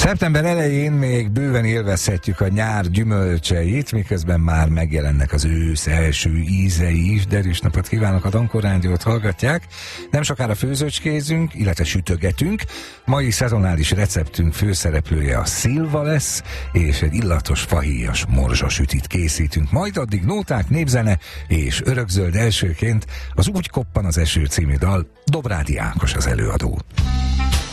Szeptember elején még bőven élvezhetjük a nyár gyümölcseit, miközben már megjelennek az ősz első ízei is. Derűs napot kívánok, a Dankor Rádiót hallgatják. Nem sokára főzőcskézünk, illetve sütögetünk. Mai szezonális receptünk főszereplője a szilva lesz, és egy illatos fahéjas morzsasütit készítünk. Majd addig nóták, népzene és örökzöld. Elsőként az Úgy koppan az eső című dal, Dobrádi Ákos az előadó.